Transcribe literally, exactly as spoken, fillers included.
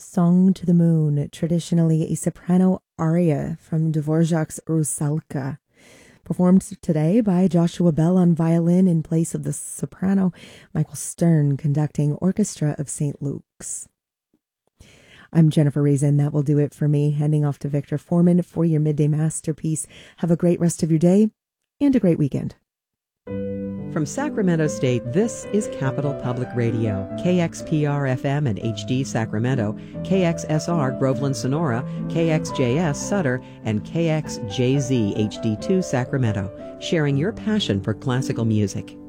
Song to the Moon, traditionally a soprano aria from Dvorak's Rusalka, performed today by Joshua Bell on violin in place of the soprano Michael Stern conducting Orchestra of Saint Luke's. I'm Jennifer Reason. That will do it for me. Handing off to Victor Foreman for your midday masterpiece. Have a great rest of your day and a great weekend. From Sacramento State, this is Capital Public Radio, K X P R F M and H D Sacramento, K X S R Groveland Sonora, K X J S Sutter, and K X J Z H D two Sacramento, sharing your passion for classical music.